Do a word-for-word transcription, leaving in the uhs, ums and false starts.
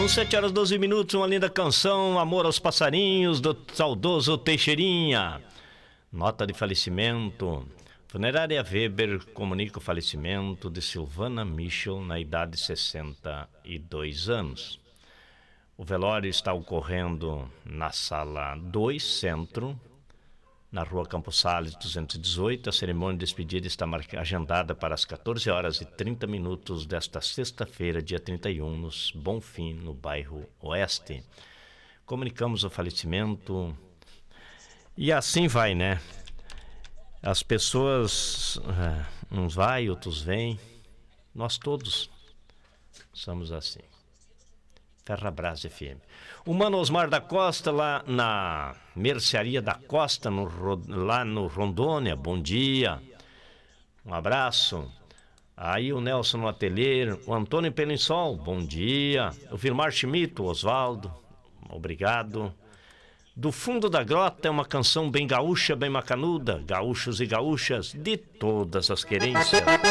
São sete horas e doze minutos, uma linda canção, Amor aos Passarinhos, do saudoso Teixeirinha. Nota de falecimento. Funerária Weber comunica o falecimento de Silvana Michel, na idade de sessenta e dois anos. O velório está ocorrendo na sala dois, centro, na rua Campos Sales duzentos e dezoito. A cerimônia de despedida está agendada para as quatorze horas e trinta minutos desta sexta-feira, dia trinta e um, nos Bonfim, no bairro Oeste. Comunicamos o falecimento e assim vai, né? As pessoas, uns vai, outros vêm. Nós todos somos assim. Ferrabras F M. O Mano Osmar da Costa, lá na Mercearia da Costa, no, lá no Rondônia, bom dia, um abraço. Aí o Nelson no Ateliê, o Antônio Peninsol, bom dia. O Vilmar Schmidt, o Osvaldo, obrigado. Do Fundo da Grota é uma canção bem gaúcha, bem macanuda, gaúchos e gaúchas de todas as querências.